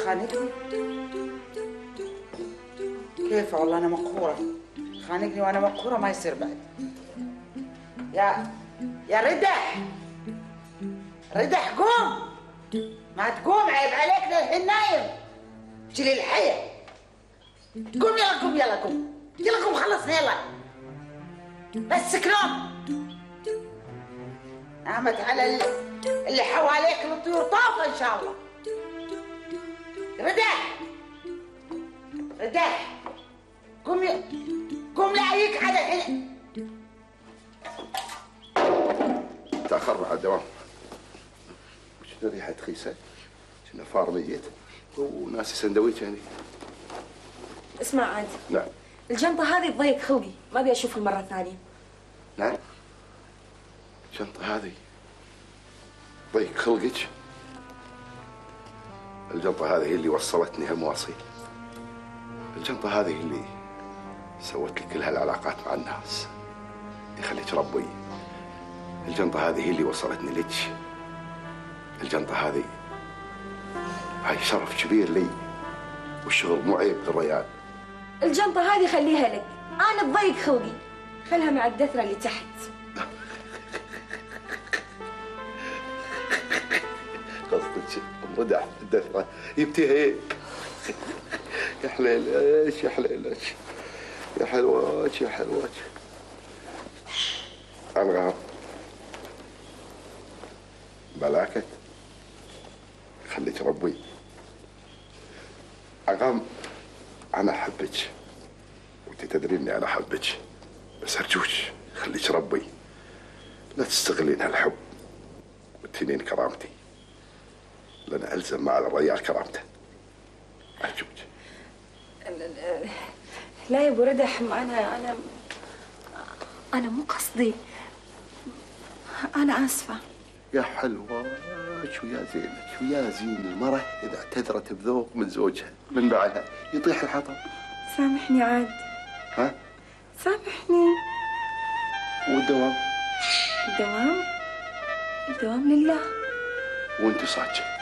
خانقني؟ كيف والله أنا مقهورة. خانقني وأنا مقهورة ما يصير بعد. يا ردح، ردح قوم. ما تقوم عيب عليك للحين نايم. جلي الحية. قوم يلا قوم يلا قوم. يلا قوم خلصنا يلا. بس نوم. نامت على اللي حواليك الطيور طافة إن شاء الله. ردح ردح قوم قوم لاعيك على الحين. تأخرنا على الدوام. شنو ريحة خيسة؟ شنو فار ميت وناسي سندويش يعني. اسمع عاد. نعم. الجنطة هذه تضيق خلقي، ما ابي اشوفها مرة ثانية. نعم. الجنطة هذه ضيق خلقك؟ الجنطة هذه هي اللي وصلتني هالمواصيل. الجنطة هذه اللي سوت لي كل هالعلاقات مع الناس. يخليك ربي. الجنطة هذه هي اللي وصلتني لك. الجنطة هذه هاي شرف كبير لي، والشغل مو عيب للريال. الجنطة هذه خليها لك، أنا تضيق خلقي، خلها مع الدثرة اللي تحت. قصدك ردح الدثرة جبتيها هيك. يا حليلك يا حليلك يا حلوات يا حلوات. أنغام بلاكت خليك ربي. أنغام أنا أحبك وأنت تدري إني أنا أحبك، بس أرجوك خليك ربي، لا تستغلين هالحب وتهينين كرامتي، لأن ألزم مع الريال كرامته. أرجوك. لا يا ابو ردح، أنا مو قصدي، أنا آسفة. يا حلوة ويا زينك ويا زين المرأة إذا اعتذرت بذوق من زوجها من بعدها يطيح الحطب. سامحني عاد. ها؟ سامحني. والدوام؟ الدوام لله. وانت صادقة.